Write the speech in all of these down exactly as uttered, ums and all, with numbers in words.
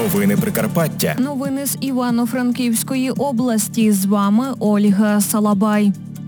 Новини Прикарпаття. Новини з Івано-Франківської області. З вами Ольга Салабай.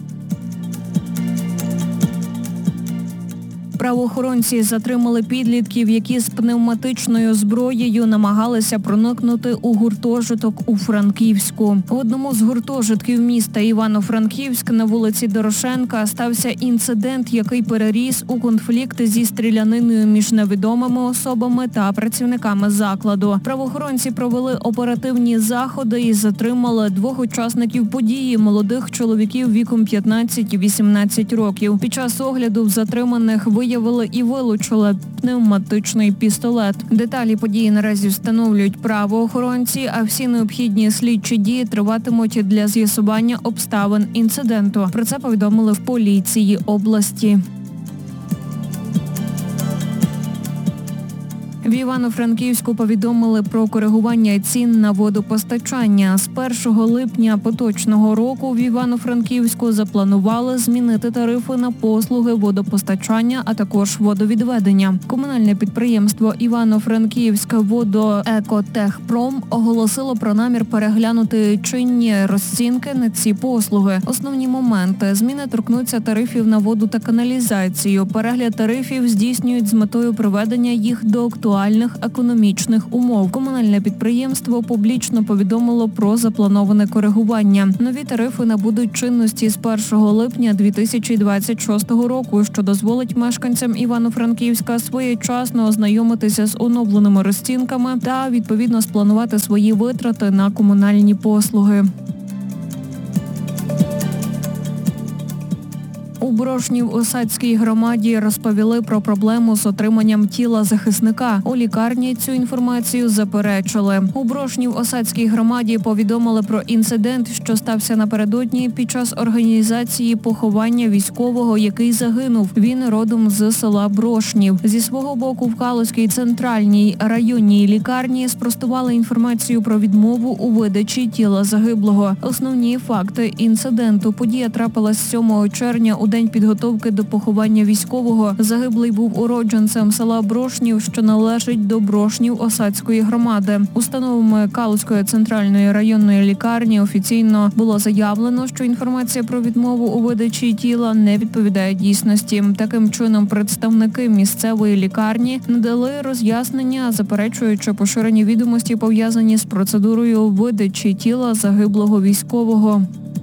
Правоохоронці затримали підлітків, які з пневматичною зброєю намагалися проникнути у гуртожиток у Франківську. В одному з гуртожитків міста Івано-Франківськ на вулиці Дорошенка стався інцидент, який переріс у конфлікт зі стріляниною між невідомими особами та працівниками закладу. Правоохоронці провели оперативні заходи і затримали двох учасників події – молодих чоловіків віком п'ятнадцять-вісімнадцять років. Під час огляду в затриманих виявили і вилучили пневматичний пістолет. Деталі події наразі встановлюють правоохоронці, а всі необхідні слідчі дії триватимуть для з'ясування обставин інциденту. Про це повідомили в поліції області. В Івано-Франківську повідомили про коригування цін на водопостачання. З першого липня поточного року в Івано-Франківську запланували змінити тарифи на послуги водопостачання, а також водовідведення. Комунальне підприємство Івано-Франківськ водоекотехпром оголосило про намір переглянути чинні розцінки на ці послуги. Основні моменти – зміни торкнуться тарифів на воду та каналізацію. Перегляд тарифів здійснюють з метою приведення їх до актуальних економічних умов. Комунальне підприємство публічно повідомило про заплановане коригування. Нові тарифи набудуть чинності з першого липня дві тисячі двадцять шостого року, що дозволить мешканцям Івано-Франківська своєчасно ознайомитися з оновленими розцінками та відповідно спланувати свої витрати на комунальні послуги. У Брошнів-Осадській громаді розповіли про проблему з отриманням тіла захисника. У лікарні цю інформацію заперечили. У Брошнів-Осадській громаді повідомили про інцидент, що стався напередодні під час організації поховання військового, який загинув. Він родом з села Брошнів. Зі свого боку в Калузькій центральній районній лікарні спростували інформацію про відмову у видачі тіла загиблого. Основні факти інциденту. Подія трапилась сьомого червня у день підготовки до поховання військового. Загиблий був уродженцем села Брошнів, що належить до Брошнів-Осадської громади. Установами Калузької центральної районної лікарні офіційно було заявлено, що інформація про відмову у видачі тіла не відповідає дійсності. Таким чином, представники місцевої лікарні надали роз'яснення, заперечуючи поширені відомості, пов'язані з процедурою видачі тіла загиблого військового.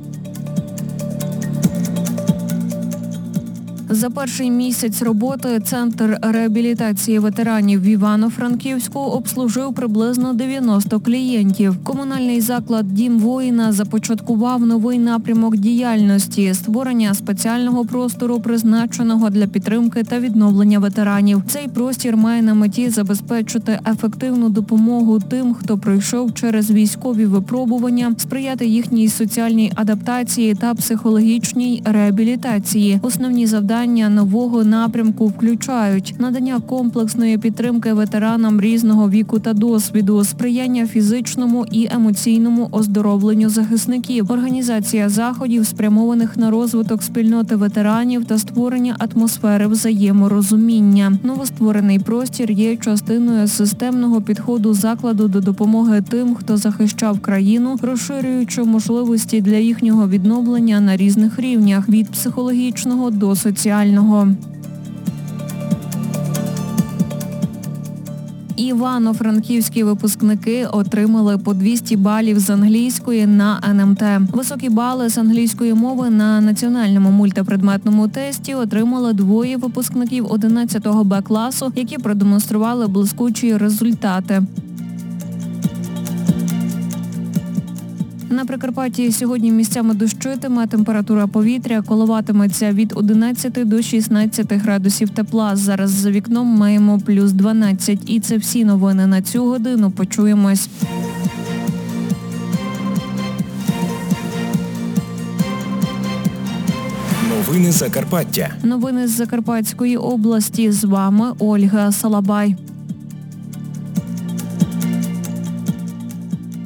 За перший місяць роботи Центр реабілітації ветеранів в Івано-Франківську обслужив приблизно дев'яносто клієнтів. Комунальний заклад «Дім воїна» започаткував новий напрямок діяльності – створення спеціального простору, призначеного для підтримки та відновлення ветеранів. Цей простір має на меті забезпечити ефективну допомогу тим, хто пройшов через військові випробування, сприяти їхній соціальній адаптації та психологічній реабілітації. Основні завдання нового напрямку включають надання комплексної підтримки ветеранам різного віку та досвіду, сприяння фізичному і емоційному оздоровленню захисників, організація заходів, спрямованих на розвиток спільноти ветеранів та створення атмосфери взаєморозуміння. Новостворений простір є частиною системного підходу закладу до допомоги тим, хто захищав країну, розширюючи можливості для їхнього відновлення на різних рівнях – від психологічного до соціального. Івано-франківські випускники отримали по двісті балів з англійської на ен ем те. Високі бали з англійської мови на національному мультипредметному тесті отримали двоє випускників одинадцятого Б класу, які продемонстрували блискучі результати. На Прикарпатті сьогодні місцями дощитиме, температура повітря коливатиметься від одинадцяти до шістнадцяти градусів тепла. Зараз за вікном маємо плюс дванадцять. І це всі новини на цю годину. Почуємось. Новини Закарпаття. Новини з Закарпатської області. З вами Ольга Салабай.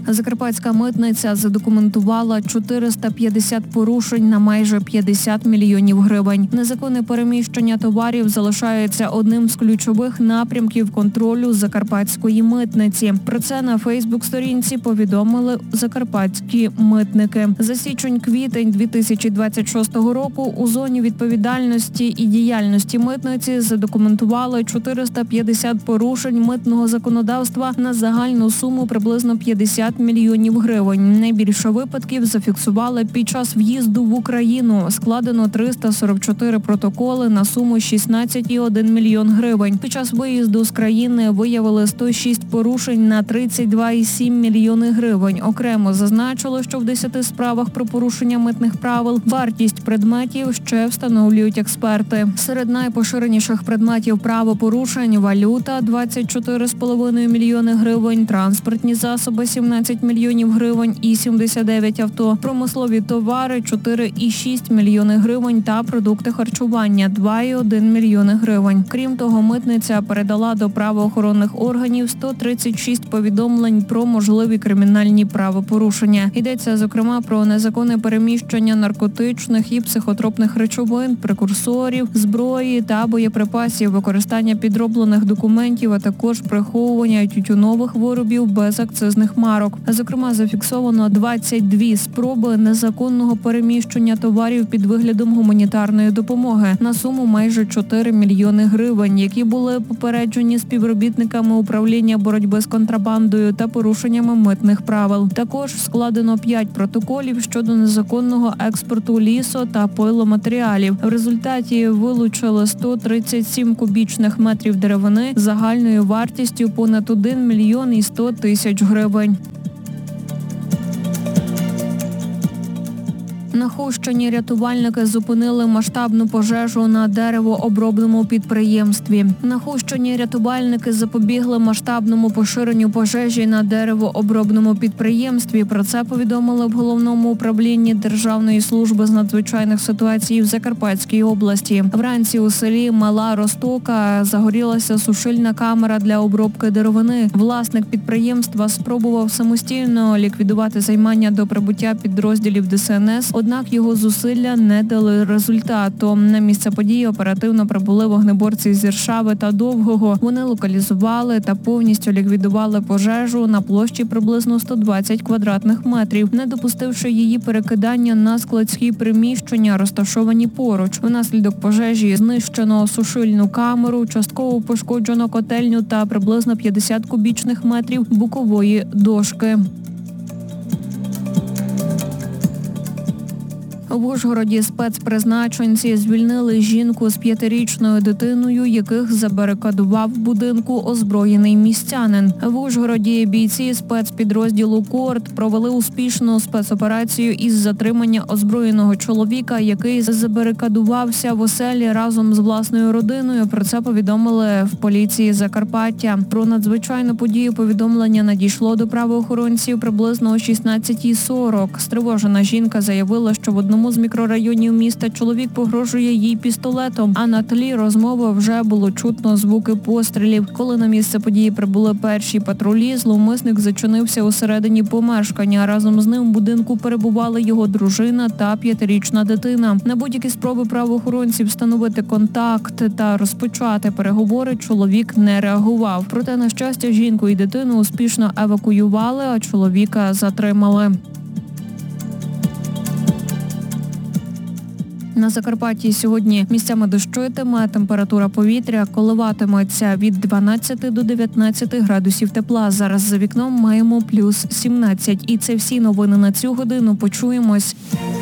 Закарпатська митниця задокументувала чотириста п'ятдесят порушень на майже п'ятдесят мільйонів гривень. Незаконне переміщення товарів залишається одним з ключових напрямків контролю закарпатської митниці. Про це на Фейсбук-сторінці повідомили закарпатські митники. За січень-квітень дві тисячі двадцять шостого року у зоні відповідальності і діяльності митниці задокументували чотириста п'ятдесят порушень митного законодавства на загальну суму приблизно п'ятдесят мільйонів гривень. Найбільше випадків зафіксували під час в'їзду в Україну. Складено триста сорок чотири протоколи на суму шістнадцять цілих один мільйон гривень. Під час виїзду з країни виявили сто шість порушень на тридцять два цілих сім мільйони гривень. Окремо зазначило, що в десяти справах про порушення митних правил вартість предметів ще встановлюють експерти. Серед найпоширеніших предметів правопорушень – валюта – двадцять чотири цілих п'ять десятих мільйони гривень, транспортні засоби – сімнадцять мільйонів гривень і сімдесят дев'ять авто, промислові товари – чотири цілих шість мільйони гривень та продукти харчування – два цілих один мільйони гривень. Крім того, митниця передала до правоохоронних органів сто тридцять шість повідомлень про можливі кримінальні правопорушення. Йдеться, зокрема, про незаконне переміщення наркотичних і психотропних речовин, прекурсорів, зброї та боєприпасів, використання підроблених документів, а також приховування тютюнових виробів без акцизних марок. Зокрема, зафіксовано двадцять дві спроби незаконного переміщення товарів під виглядом гуманітарної допомоги на суму майже чотири мільйони гривень, які були попереджені співробітниками управління боротьби з контрабандою та порушеннями митних правил. Також складено п'ять протоколів щодо незаконного експорту лісу та пиломатеріалів. В результаті вилучили сто тридцять сім кубічних метрів деревини загальною вартістю понад один мільйон і сто тисяч гривень. На Хустині рятувальники зупинили масштабну пожежу на деревообробному підприємстві. На Хустині рятувальники запобігли масштабному поширенню пожежі на деревообробному підприємстві. Про це повідомили в Головному управлінні Державної служби з надзвичайних ситуацій в Закарпатській області. Вранці у селі Мала Розтока загорілася сушильна камера для обробки деревини. Власник підприємства спробував самостійно ліквідувати займання до прибуття підрозділів Де Ес Ен Ес, однак його зусилля не дали результату. На місце події оперативно прибули вогнеборці з Іршави та Довгого. Вони локалізували та повністю ліквідували пожежу на площі приблизно сто двадцять квадратних метрів, не допустивши її перекидання на складські приміщення, розташовані поруч. Внаслідок пожежі знищено сушильну камеру, частково пошкоджено котельню та приблизно п'ятдесят кубічних метрів букової дошки. В Ужгороді спецпризначенці звільнили жінку з п'ятирічною дитиною, яких забарикадував в будинку озброєний містянин. В Ужгороді бійці спецпідрозділу «Корд» провели успішну спецоперацію із затримання озброєного чоловіка, який забарикадувався в оселі разом з власною родиною. Про це повідомили в поліції Закарпаття. Про надзвичайну подію повідомлення надійшло до правоохоронців приблизно о шістнадцятій сорок. Стривожена жінка заявила, що в одному з мікрорайонів міста чоловік погрожує їй пістолетом, а на тлі розмови вже було чутно звуки пострілів. Коли на місце події прибули перші патрулі, зловмисник зачинився усередині помешкання. Разом з ним в будинку перебували його дружина та п'ятирічна дитина. На будь-які спроби правоохоронців встановити контакт та розпочати переговори чоловік не реагував. Проте, на щастя, жінку і дитину успішно евакуювали, а чоловіка затримали. На Закарпатті сьогодні місцями дощитиме, температура повітря коливатиметься від дванадцяти до дев'ятнадцяти градусів тепла. Зараз за вікном маємо плюс сімнадцять. І це всі новини на цю годину. Почуємось.